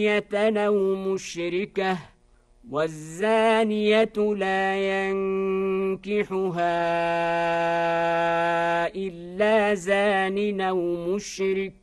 أو مشركة والزانية لا ينكحها إلا زان أو مشرك